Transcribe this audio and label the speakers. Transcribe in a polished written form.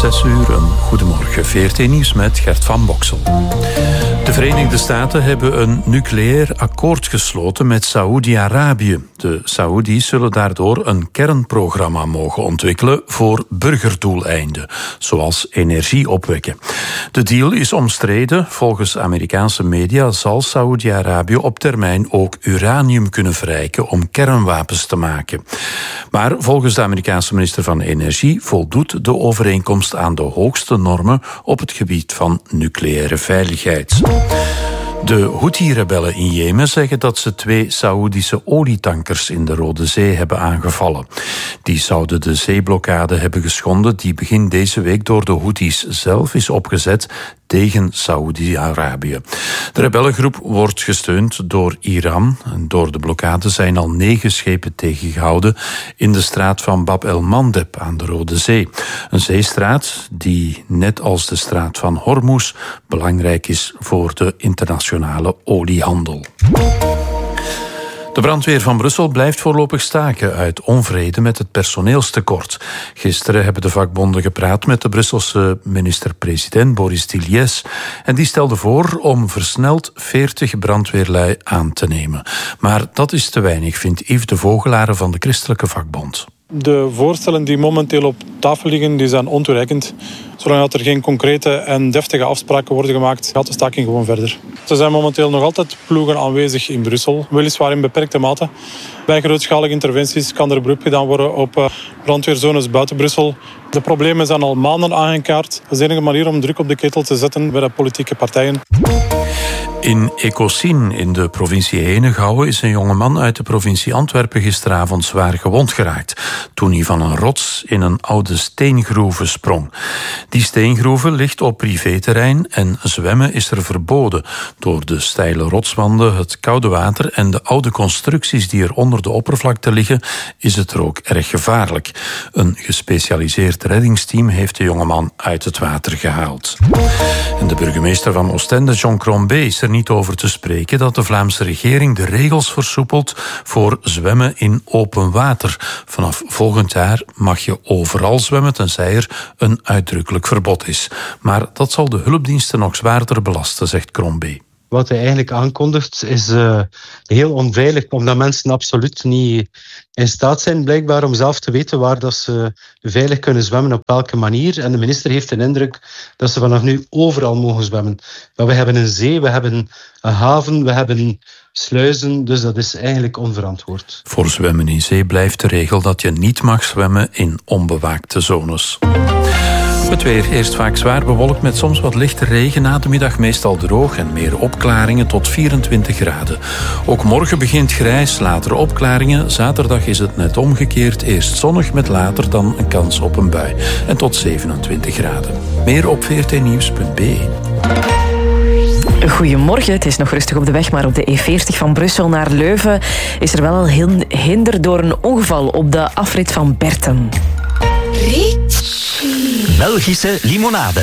Speaker 1: 6 uur, een goedemorgen. VRT Nieuws met Gert van Boksel. De Verenigde Staten hebben een nucleair akkoord gesloten met Saoedi-Arabië. De Saoedi's zullen daardoor een kernprogramma mogen ontwikkelen voor burgerdoeleinden, zoals energie opwekken. De deal is omstreden. Volgens Amerikaanse media zal Saoedi-Arabië op termijn ook uranium kunnen verrijken om kernwapens te maken. Maar volgens de Amerikaanse minister van Energie voldoet de overeenkomst aan de hoogste normen op het gebied van nucleaire veiligheid. De Houthi-rebellen in Jemen zeggen dat ze 2 Saoedische olietankers in de Rode Zee hebben aangevallen. Die zouden de zeeblokkade hebben geschonden die begin deze week door de Houthis zelf is opgezet tegen Saoedi-Arabië. De rebellengroep wordt gesteund door Iran. En door de blokkade zijn al 9 schepen tegengehouden in de straat van Bab el-Mandeb aan de Rode Zee. Een zeestraat die, net als de straat van Hormuz, belangrijk is voor de internationale oliehandel. De brandweer van Brussel blijft voorlopig staken uit onvrede met het personeelstekort. Gisteren hebben de vakbonden gepraat met de Brusselse minister-president Boris Tilliès. En die stelde voor om versneld 40 brandweerlui aan te nemen. Maar dat is te weinig, vindt Yves de Vogelare van de Christelijke Vakbond.
Speaker 2: De voorstellen die momenteel op tafel liggen, die zijn ontoereikend. Zolang er geen concrete en deftige afspraken worden gemaakt, gaat de staking gewoon verder. Er zijn momenteel nog altijd ploegen aanwezig in Brussel, weliswaar in beperkte mate. Bij grootschalige interventies kan er beroep gedaan worden op brandweerzones buiten Brussel. De problemen zijn al maanden aangekaart. Dat is de enige manier om druk op de ketel te zetten bij de politieke partijen.
Speaker 1: In Ecosien in de provincie Henegouwen is een jongeman uit de provincie Antwerpen gisteravond zwaar gewond geraakt toen hij van een rots in een oude steengroeve sprong. Die steengroeve ligt op privéterrein en zwemmen is er verboden. Door de steile rotswanden, het koude water en de oude constructies die er onder de oppervlakte liggen, is het er ook erg gevaarlijk. Een gespecialiseerd reddingsteam heeft de jongeman uit het water gehaald. En de burgemeester van Oostende, John Crombé, is er niet over te spreken dat de Vlaamse regering de regels versoepelt voor zwemmen in open water. Vanaf volgend jaar mag je overal zwemmen, tenzij er een uitdrukkelijk verbod is. Maar dat zal de hulpdiensten nog zwaarder belasten, zegt Crombé.
Speaker 3: Wat hij eigenlijk aankondigt is heel onveilig, omdat mensen absoluut niet in staat zijn blijkbaar om zelf te weten waar dat ze veilig kunnen zwemmen, op welke manier. En de minister heeft de indruk dat ze vanaf nu overal mogen zwemmen. Maar we hebben een zee, we hebben een haven, we hebben sluizen, dus dat is eigenlijk onverantwoord.
Speaker 1: Voor zwemmen in zee blijft de regel dat je niet mag zwemmen in onbewaakte zones. Het weer eerst vaak zwaar bewolkt met soms wat lichte regen, na de middag meestal droog en meer opklaringen tot 24 graden. Ook morgen begint grijs, later opklaringen. Zaterdag is het net omgekeerd, eerst zonnig met later dan een kans op een bui. En tot 27 graden. Meer op vrtnieuws.be.
Speaker 4: Goedemorgen, het is nog rustig op de weg, maar op de E40 van Brussel naar Leuven is er wel een hinder door een ongeval op de afrit van Berten.
Speaker 5: Belgische limonade.